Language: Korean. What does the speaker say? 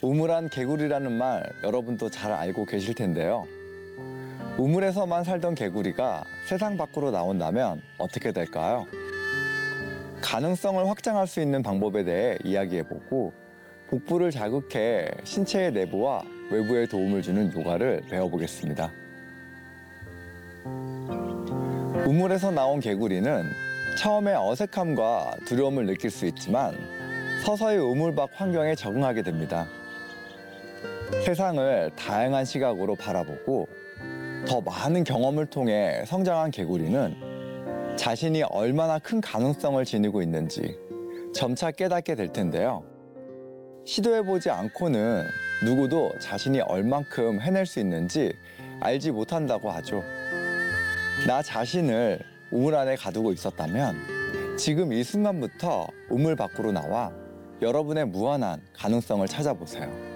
우물안 개구리라는 말 여러분도 잘 알고 계실 텐데요. 우물에서만 살던 개구리가 세상 밖으로 나온다면 어떻게 될까요? 가능성을 확장할 수 있는 방법에 대해 이야기해보고 복부를 자극해 신체의 내부와 외부에 도움을 주는 요가를 배워보겠습니다. 우물에서 나온 개구리는 처음에 어색함과 두려움을 느낄 수 있지만 서서히 우물 밖 환경에 적응하게 됩니다. 세상을 다양한 시각으로 바라보고 더 많은 경험을 통해 성장한 개구리는 자신이 얼마나 큰 가능성을 지니고 있는지 점차 깨닫게 될 텐데요. 시도해보지 않고는 누구도 자신이 얼만큼 해낼 수 있는지 알지 못한다고 하죠. 나 자신을 우물 안에 가두고 있었다면 지금 이 순간부터 우물 밖으로 나와 여러분의 무한한 가능성을 찾아보세요.